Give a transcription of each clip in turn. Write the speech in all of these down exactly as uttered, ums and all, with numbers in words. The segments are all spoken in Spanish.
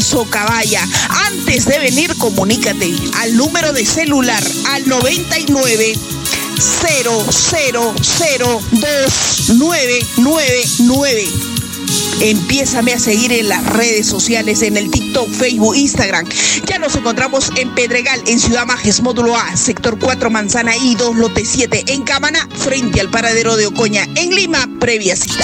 en Socabaya. Antes de venir, comunícate al número de celular al noventa y nueve, cero cero cero dos nueve nueve nueve. Empiézame a seguir en las redes sociales, en el TikTok, Facebook, Instagram. Ya nos encontramos en Pedregal, en Ciudad Majes, módulo A, sector cuatro, Manzana I dos, lote siete. En Camaná, frente al paradero de Ocoña. En Lima, previa cita.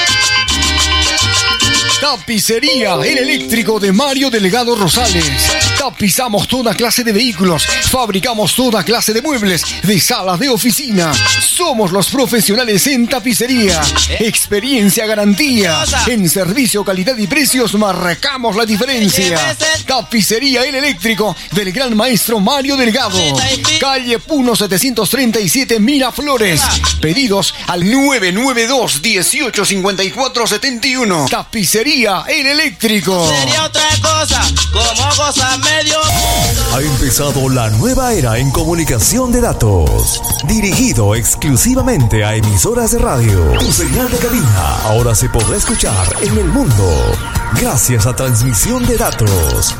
Tapicería El Eléctrico de Mario Delgado Rosales. Tapizamos toda clase de vehículos, fabricamos toda clase de muebles, de salas de oficina. Somos los profesionales en tapicería. Experiencia, garantía. En servicio, calidad y precios marcamos la diferencia. Tapicería El Eléctrico del gran maestro Mario Delgado. Calle Puno setecientos treinta y siete, Miraflores. Pedidos al nueve nueve dos, dieciocho cincuenta y cuatro setenta y uno. Tapicería El Eléctrico. Sería otra cosa, como cosa medio. Ha empezado la nueva era en comunicación de datos, dirigido exclusivamente a emisoras de radio. Tu señal de cabina ahora se podrá escuchar en el mundo gracias a transmisión de datos.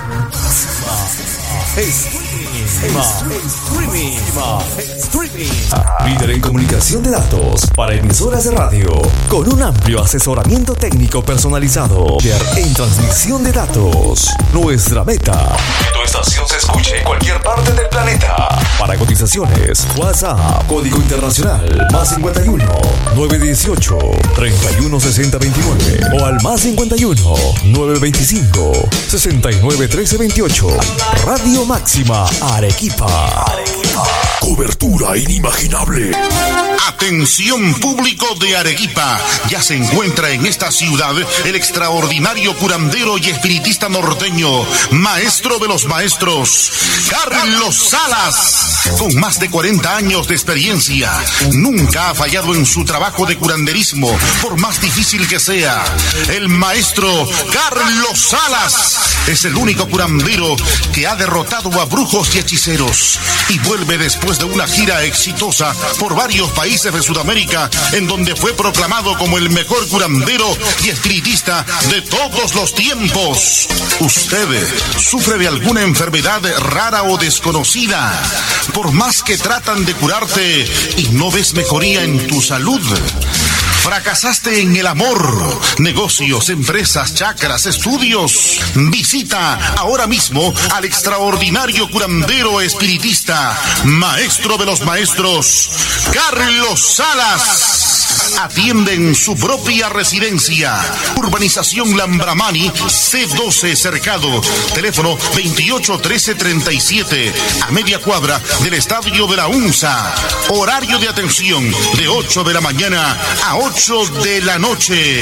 Líder en comunicación de datos para emisoras de radio, con un amplio asesoramiento técnico personalizado. Líder en transmisión de datos. Nuestra meta: que tu estación se escuche en cualquier parte del planeta. Para cotizaciones, WhatsApp, código internacional, más cincuenta y uno, nueve dieciocho, treinta y uno sesenta veintinueve o al más cincuenta y uno, nueve veinticinco, sesenta y nueve trece veintiocho. Radio Máxima Arequipa. Arequipa. Cobertura inimaginable. Atención público de Arequipa, ya se encuentra en esta ciudad el extraordinario curandero y espiritista norteño, maestro de los maestros, Carlos Salas. Con más de cuarenta años de experiencia, nunca ha fallado en su trabajo de curanderismo, por más difícil que sea. El maestro Carlos Salas es el único curandero que ha derrotado a brujos y hechiceros y vuelve después de una gira exitosa por varios países de Sudamérica, en donde fue proclamado como el mejor curandero y espiritista de todos los tiempos. ¿Usted sufre de alguna enfermedad rara o desconocida? Por más que tratan de curarte y no ves mejoría en tu salud. ¿Fracasaste en el amor, negocios, empresas, chakras, estudios? Visita ahora mismo al extraordinario curandero espiritista, maestro de los maestros, Carlos Salas. Atiende en su propia residencia. Urbanización Lambramani, C doce Cercado. Teléfono veintiocho trece treinta y siete, a media cuadra del Estadio de la UNSA. Horario de atención de ocho de la mañana a ocho de la noche.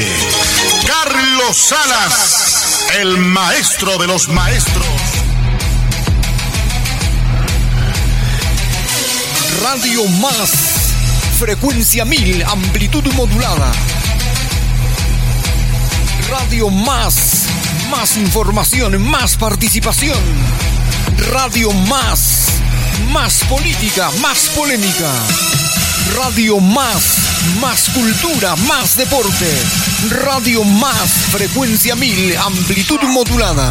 Carlos Salas, el maestro de los maestros. Radio Más, frecuencia mil, amplitud modulada. Radio Más, más información, más participación. Radio Más, más política, más polémica. Radio Más, más cultura, más deporte. Radio Más, frecuencia mil, amplitud modulada.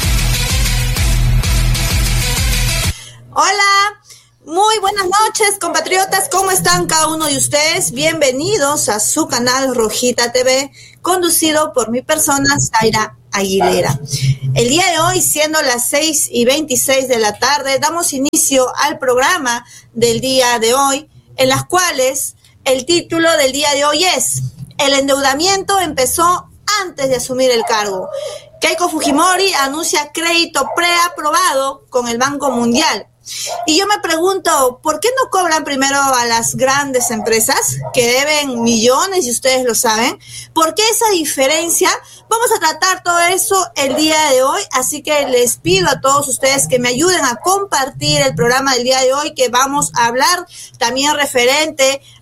Hola. Muy buenas noches, compatriotas, ¿cómo están cada uno de ustedes? Bienvenidos a su canal Rojita T V, conducido por mi persona, Zaira Aguilera. El día de hoy, siendo las seis y veintiséis de la tarde, damos inicio al programa del día de hoy, en las cuales el título del día de hoy es: el endeudamiento empezó antes de asumir el cargo. Keiko Fujimori anuncia crédito preaprobado con el Banco Mundial. Y yo me pregunto, ¿por qué no cobran primero a las grandes empresas que deben millones, y ustedes lo saben? ¿Por qué esa diferencia? Vamos a tratar todo eso el día de hoy, así que les pido a todos ustedes que me ayuden a compartir el programa del día de hoy, que vamos a hablar también referente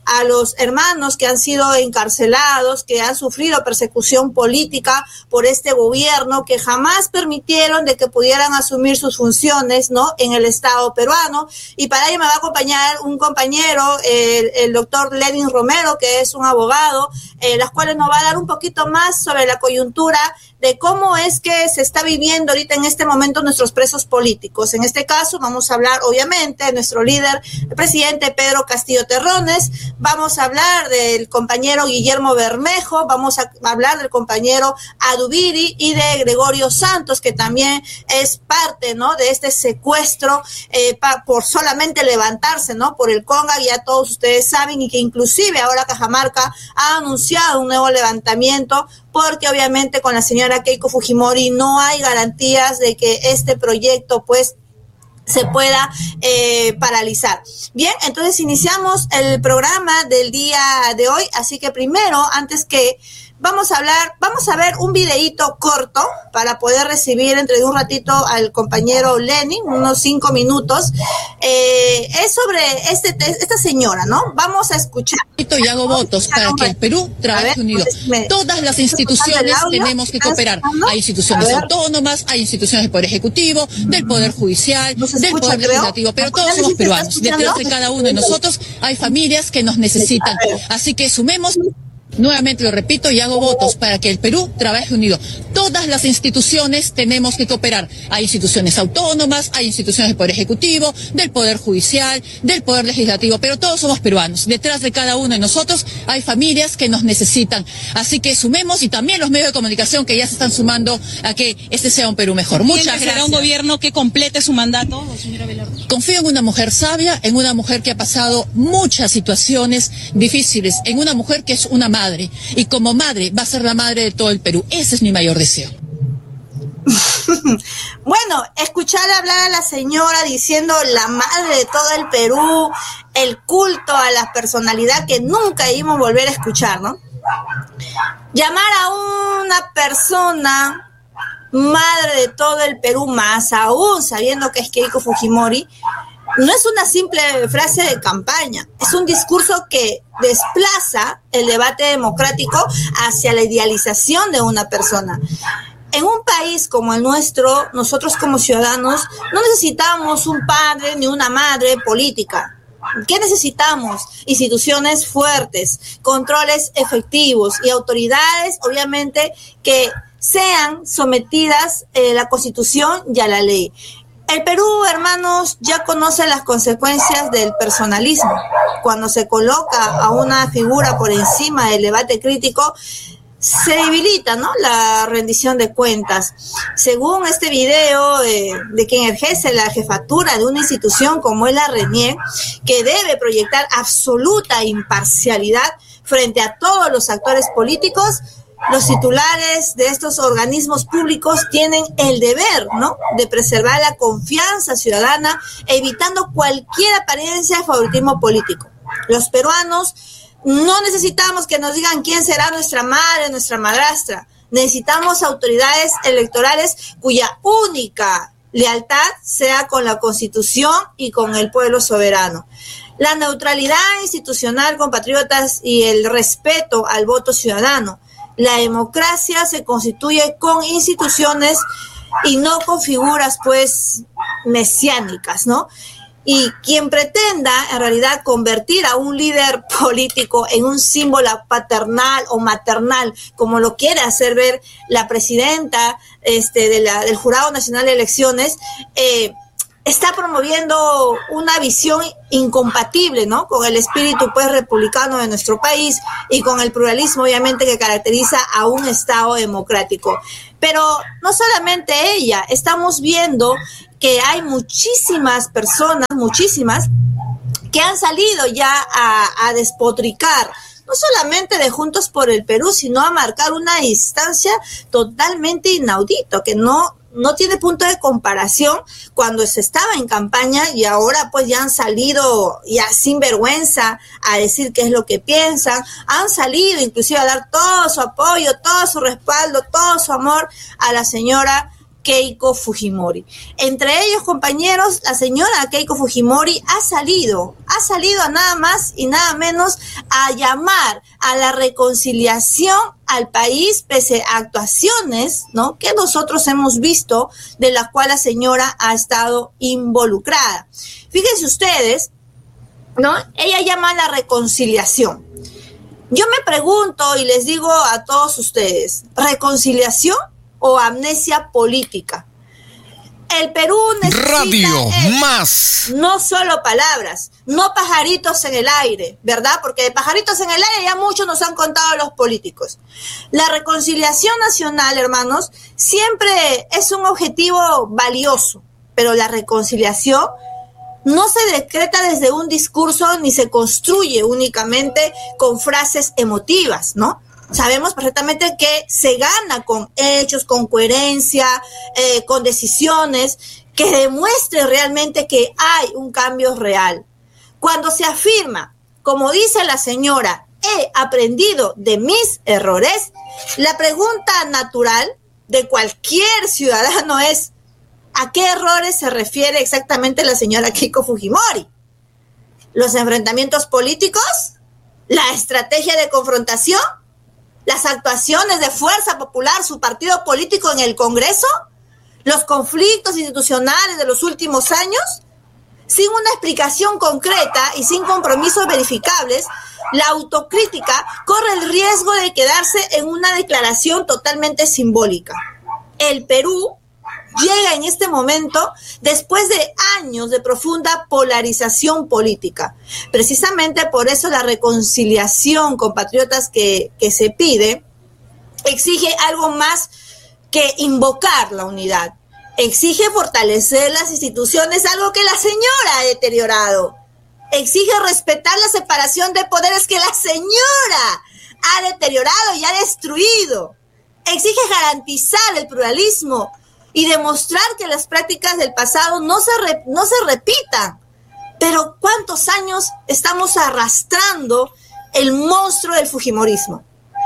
a los hermanos que han sido encarcelados, que han sufrido persecución política por este gobierno, que jamás permitieron de que pudieran asumir sus funciones, ¿no?, en el Estado peruano. Y para ello me va a acompañar un compañero, el, el doctor Lenin Romero, que es un abogado, eh, las cuales nos va a dar un poquito más sobre la coyuntura de cómo es que se está viviendo ahorita en este momento nuestros presos políticos. En este caso vamos a hablar obviamente de nuestro líder, el presidente Pedro Castillo Terrones, vamos a hablar del compañero Guillermo Bermejo, vamos a hablar del compañero Adubiri y de Gregorio Santos, que también es parte, ¿no?, de este secuestro eh, pa, por solamente levantarse, ¿no?, por el Conga, ya todos ustedes saben, y que inclusive ahora Cajamarca ha anunciado un nuevo levantamiento, porque obviamente con la señora Keiko Fujimori no hay garantías de que este proyecto pues se pueda eh, paralizar. Bien, entonces iniciamos el programa del día de hoy, así que primero, antes que vamos a hablar, vamos a ver un videíto corto para poder recibir dentro de un ratito al compañero Lenin, unos cinco minutos. Eh, es sobre este, esta señora, ¿no? Vamos a escuchar. Y hago votos para que el Perú trabaje unido. Todas las instituciones tenemos que cooperar. Hay instituciones autónomas, hay instituciones del Poder Ejecutivo, del Poder Judicial, del Poder Legislativo, pero todos somos peruanos. Detrás de cada uno de nosotros hay familias que nos necesitan. Así que sumemos. Nuevamente lo repito y hago votos para que el Perú trabaje unido. Todas las instituciones tenemos que cooperar. Hay instituciones autónomas, hay instituciones del Poder Ejecutivo, del Poder Judicial, del Poder Legislativo, pero todos somos peruanos. Detrás de cada uno de nosotros hay familias que nos necesitan. Así que sumemos, y también los medios de comunicación que ya se están sumando a que este sea un Perú mejor. Muchas gracias. ¿Será un gobierno que complete su mandato, señora Velarde? Confío en una mujer sabia, en una mujer que ha pasado muchas situaciones difíciles, en una mujer que es una madre. Y como madre va a ser la madre de todo el Perú. Ese es mi mayor deseo. Bueno, escuchar hablar a la señora diciendo la madre de todo el Perú, el culto a la personalidad que nunca debimos volver a escuchar, ¿no? Llamar a una persona madre de todo el Perú, más aún sabiendo que es Keiko Fujimori, no es una simple frase de campaña, es un discurso que desplaza el debate democrático hacia la idealización de una persona. En un país como el nuestro, nosotros como ciudadanos no necesitamos un padre ni una madre política. ¿Qué necesitamos? Instituciones fuertes, controles efectivos y autoridades, obviamente, que sean sometidas a la Constitución y a la ley. El Perú, hermanos, ya conoce las consecuencias del personalismo. Cuando se coloca a una figura por encima del debate crítico, se debilita, ¿no?, la rendición de cuentas. Según este video eh, de quien ejerce la jefatura de una institución como es la RENIEC, que debe proyectar absoluta imparcialidad frente a todos los actores políticos, los titulares de estos organismos públicos tienen el deber, ¿no?, de preservar la confianza ciudadana, evitando cualquier apariencia de favoritismo político. Los peruanos no necesitamos que nos digan quién será nuestra madre, nuestra madrastra. Necesitamos autoridades electorales cuya única lealtad sea con la Constitución y con el pueblo soberano. La neutralidad institucional, compatriotas, y el respeto al voto ciudadano. La democracia se constituye con instituciones y no con figuras, pues, mesiánicas, ¿no? Y quien pretenda, en realidad, convertir a un líder político en un símbolo paternal o maternal, como lo quiere hacer ver la presidenta este, de la, del Jurado Nacional de Elecciones, eh, está promoviendo una visión incompatible, ¿no?, con el espíritu pues republicano de nuestro país y con el pluralismo obviamente que caracteriza a un Estado democrático. Pero no solamente ella, estamos viendo que hay muchísimas personas, muchísimas, que han salido ya a, a despotricar, no solamente de Juntos por el Perú, sino a marcar una distancia totalmente inaudito, que no no tiene punto de comparación cuando se estaba en campaña y ahora pues ya han salido ya sin vergüenza a decir qué es lo que piensan, han salido inclusive a dar todo su apoyo, todo su respaldo, todo su amor a la señora Keiko Fujimori. Entre ellos, compañeros, la señora Keiko Fujimori ha salido, ha salido a nada más y nada menos a llamar a la reconciliación al país pese a actuaciones, ¿no?, que nosotros hemos visto de la cual la señora ha estado involucrada. Fíjense ustedes, ¿no? Ella llama a la reconciliación. Yo me pregunto y les digo a todos ustedes, ¿reconciliación o amnesia política? El Perú necesita Radio es, Más. No solo palabras, no pajaritos en el aire, ¿verdad? Porque de pajaritos en el aire ya muchos nos han contado los políticos. La reconciliación nacional, hermanos, siempre es un objetivo valioso, pero la reconciliación no se decreta desde un discurso ni se construye únicamente con frases emotivas, ¿no? Sabemos perfectamente que se gana con hechos, con coherencia, eh, con decisiones que demuestren realmente que hay un cambio real. Cuando se afirma, como dice la señora, he aprendido de mis errores, la pregunta natural de cualquier ciudadano es, ¿a qué errores se refiere exactamente la señora Keiko Fujimori? ¿Los enfrentamientos políticos? ¿La estrategia de confrontación? ¿Las actuaciones de Fuerza Popular, su partido político en el Congreso? ¿Los conflictos institucionales de los últimos años? Sin una explicación concreta y sin compromisos verificables, la autocrítica corre el riesgo de quedarse en una declaración totalmente simbólica. El Perú llega en este momento después de años de profunda polarización política. Precisamente por eso la reconciliación, compatriotas, que, que se pide, exige algo más que invocar la unidad. Exige fortalecer las instituciones, algo que la señora ha deteriorado. Exige respetar la separación de poderes que la señora ha deteriorado y ha destruido. Exige garantizar el pluralismo y demostrar que las prácticas del pasado no se, re, no se repitan. Pero ¿cuántos años estamos arrastrando el monstruo del fujimorismo?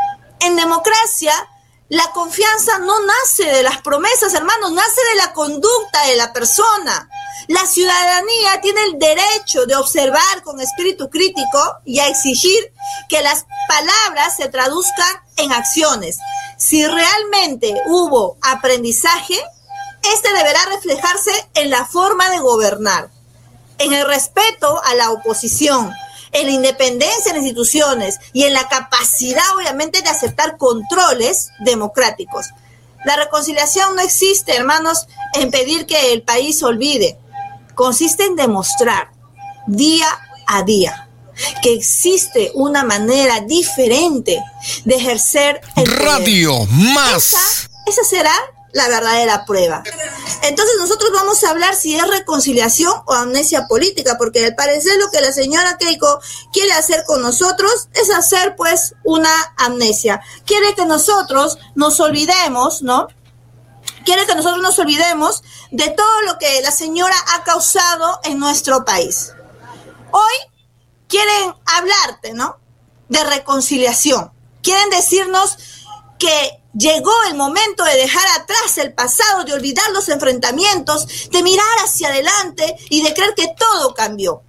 En democracia, la confianza no nace de las promesas, hermanos, nace de la conducta de la persona. La ciudadanía tiene el derecho de observar con espíritu crítico y a exigir que las palabras se traduzcan en acciones. Si realmente hubo aprendizaje, este deberá reflejarse en la forma de gobernar, en el respeto a la oposición, en la independencia de las instituciones y en la capacidad, obviamente, de aceptar controles democráticos. La reconciliación no existe, hermanos, en pedir que el país olvide. Consiste en demostrar día a día que existe una manera diferente de ejercer el poder. Radio Más. Esa, esa será la verdadera prueba. Entonces nosotros vamos a hablar si es reconciliación o amnesia política, porque al parecer lo que la señora Keiko quiere hacer con nosotros es hacer pues una amnesia. Quiere que nosotros nos olvidemos, ¿no? Quiere que nosotros nos olvidemos de todo lo que la señora ha causado en nuestro país. Hoy quieren hablarte, ¿no?, de reconciliación. Quieren decirnos que llegó el momento de dejar atrás el pasado, de olvidar los enfrentamientos, de mirar hacia adelante y de creer que todo cambió.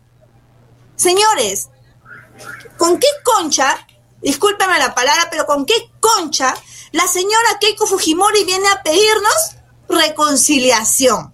Señores, ¿con qué concha, discúlpenme la palabra, pero con qué concha la señora Keiko Fujimori viene a pedirnos reconciliación?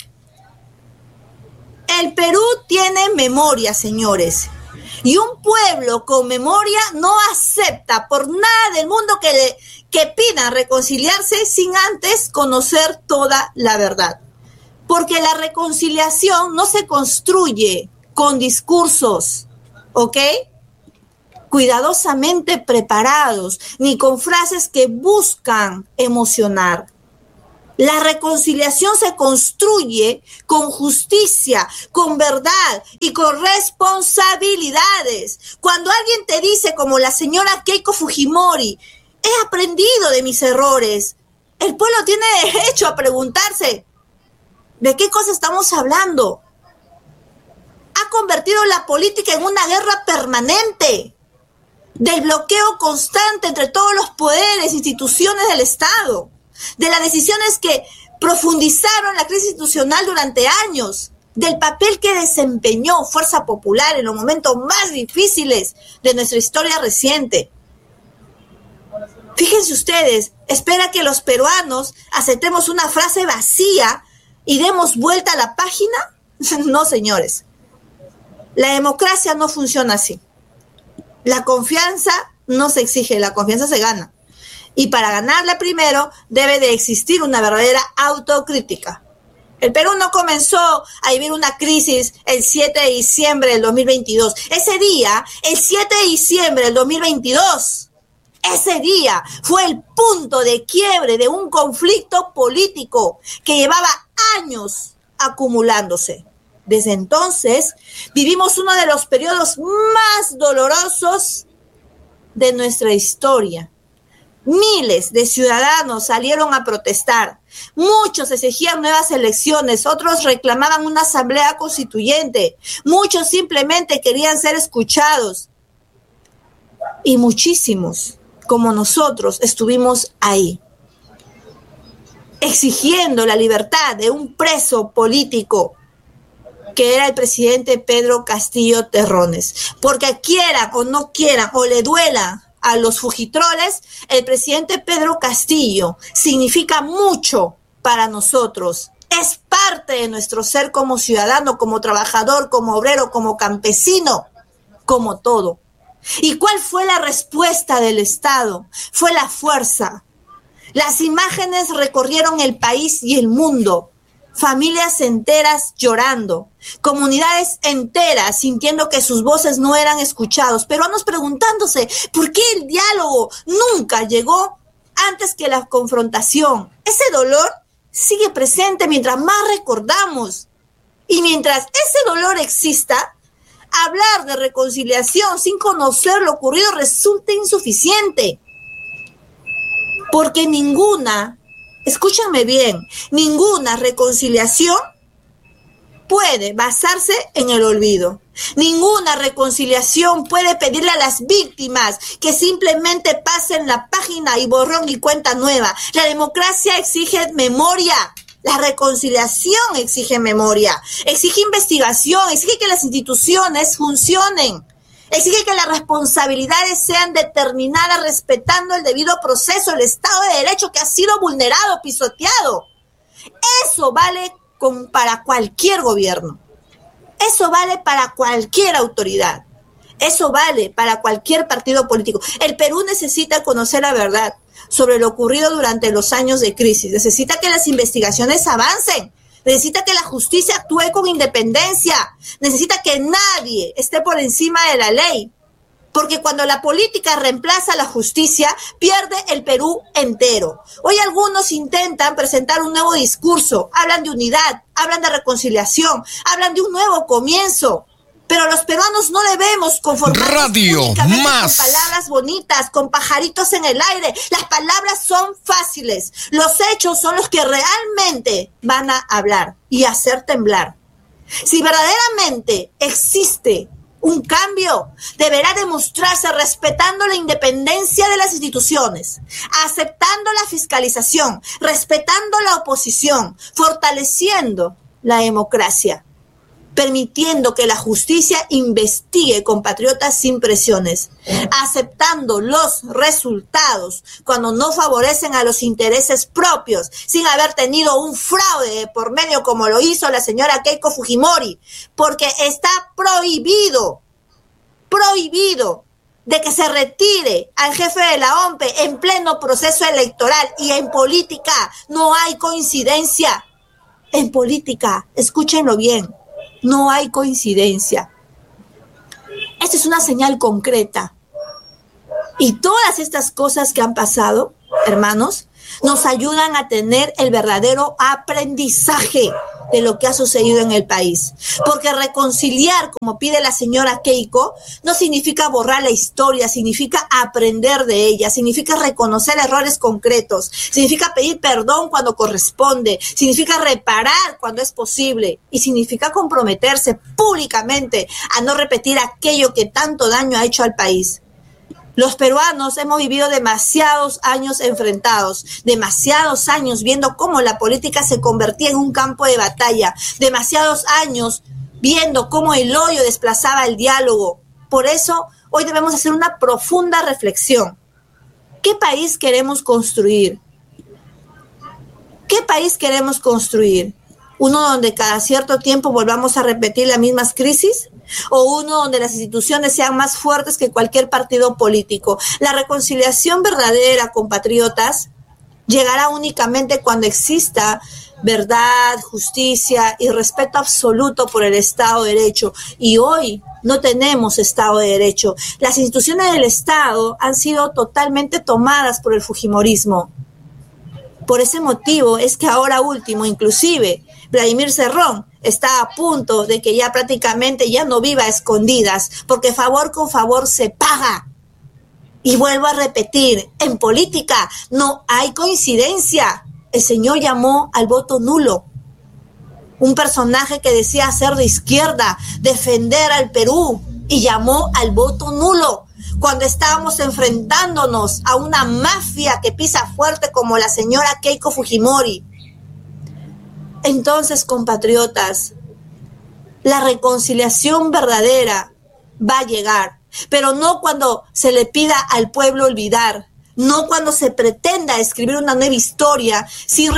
El Perú tiene memoria, señores. Y un pueblo con memoria no acepta por nada del mundo que, le, que pidan reconciliarse sin antes conocer toda la verdad. Porque la reconciliación no se construye con discursos, ¿ok?, cuidadosamente preparados, ni con frases que buscan emocionar. La reconciliación se construye con justicia, con verdad y con responsabilidades. Cuando alguien te dice, como la señora Keiko Fujimori, he aprendido de mis errores, el pueblo tiene derecho a preguntarse, ¿de qué cosa estamos hablando? Ha convertido la política en una guerra permanente, del bloqueo constante entre todos los poderes, instituciones del Estado, de las decisiones que profundizaron la crisis institucional durante años, del papel que desempeñó Fuerza Popular en los momentos más difíciles de nuestra historia reciente. Fíjense ustedes, espera que los peruanos aceptemos una frase vacía y demos vuelta a la página. No, señores. La democracia no funciona así. La confianza no se exige, la confianza se gana. Y para ganarla primero debe de existir una verdadera autocrítica. El Perú no comenzó a vivir una crisis el siete de diciembre del dos mil veintidós. Ese día, el siete de diciembre del dos mil veintidós, ese día fue el punto de quiebre de un conflicto político que llevaba años acumulándose. Desde entonces, vivimos uno de los periodos más dolorosos de nuestra historia. Miles de ciudadanos salieron a protestar. Muchos exigían nuevas elecciones, otros reclamaban una asamblea constituyente. Muchos simplemente querían ser escuchados. Y muchísimos, como nosotros, estuvimos ahí, exigiendo la libertad de un preso político que era el presidente Pedro Castillo Terrones. Porque quieran o no quieran, o le duela a los fujitroles, el presidente Pedro Castillo significa mucho para nosotros. Es parte de nuestro ser como ciudadano, como trabajador, como obrero, como campesino, como todo. ¿Y cuál fue la respuesta del Estado? Fue la fuerza. Las imágenes recorrieron el país y el mundo. Familias enteras llorando, comunidades enteras sintiendo que sus voces no eran escuchados, peruanos preguntándose por qué el diálogo nunca llegó antes que la confrontación. Ese dolor sigue presente mientras más recordamos, y mientras ese dolor exista, hablar de reconciliación sin conocer lo ocurrido resulta insuficiente, porque ninguna escúchame bien, ninguna reconciliación puede basarse en el olvido. Ninguna reconciliación puede pedirle a las víctimas que simplemente pasen la página y borrón y cuenta nueva. La democracia exige memoria. La reconciliación exige memoria. Exige investigación. Exige que las instituciones funcionen. Exige que las responsabilidades sean determinadas respetando el debido proceso, el Estado de Derecho que ha sido vulnerado, pisoteado. Eso vale con, para cualquier gobierno. Eso vale para cualquier autoridad. Eso vale para cualquier partido político. El Perú necesita conocer la verdad sobre lo ocurrido durante los años de crisis. Necesita que las investigaciones avancen. Necesita que la justicia actúe con independencia. Necesita que nadie esté por encima de la ley. Porque cuando la política reemplaza a la justicia, pierde el Perú entero. Hoy algunos intentan presentar un nuevo discurso. Hablan de unidad, hablan de reconciliación, hablan de un nuevo comienzo. Pero los peruanos no debemos conformarnos Radio únicamente más. con palabras bonitas, con pajaritos en el aire. Las palabras son fáciles. Los hechos son los que realmente van a hablar y hacer temblar. Si verdaderamente existe un cambio, deberá demostrarse respetando la independencia de las instituciones, aceptando la fiscalización, respetando la oposición, fortaleciendo la democracia, permitiendo que la justicia investigue compatriotas sin presiones, aceptando los resultados cuando no favorecen a los intereses propios, sin haber tenido un fraude por medio como lo hizo la señora Keiko Fujimori, porque está prohibido, prohibido de que se retire al jefe de la O M P E en pleno proceso electoral, y en política no hay coincidencia. En política, escúchenlo bien, no hay coincidencia. Esta es una señal concreta. Y todas estas cosas que han pasado, hermanos, nos ayudan a tener el verdadero aprendizaje de lo que ha sucedido en el país. Porque reconciliar, como pide la señora Keiko, no significa borrar la historia, significa aprender de ella, significa reconocer errores concretos, significa pedir perdón cuando corresponde, significa reparar cuando es posible, y significa comprometerse públicamente a no repetir aquello que tanto daño ha hecho al país. Los peruanos hemos vivido demasiados años enfrentados, demasiados años viendo cómo la política se convertía en un campo de batalla, demasiados años viendo cómo el odio desplazaba el diálogo. Por eso, hoy debemos hacer una profunda reflexión. ¿Qué país queremos construir? ¿Qué país queremos construir? ¿Uno donde cada cierto tiempo volvamos a repetir las mismas crisis? ¿O uno donde las instituciones sean más fuertes que cualquier partido político? La reconciliación verdadera, compatriotas, llegará únicamente cuando exista verdad, justicia y respeto absoluto por el Estado de Derecho. Y hoy no tenemos Estado de Derecho. Las instituciones del Estado han sido totalmente tomadas por el fujimorismo. Por ese motivo es que ahora último, inclusive, Vladimir Cerrón está a punto de que ya prácticamente ya no viva a escondidas, porque favor con favor se paga. Y vuelvo a repetir, en política no hay coincidencia. El señor llamó al voto nulo. Un personaje que decía ser de izquierda, defender al Perú, y llamó al voto nulo. Cuando estábamos enfrentándonos a una mafia que pisa fuerte como la señora Keiko Fujimori. Entonces, compatriotas, la reconciliación verdadera va a llegar, pero no cuando se le pida al pueblo olvidar, no cuando se pretenda escribir una nueva historia sin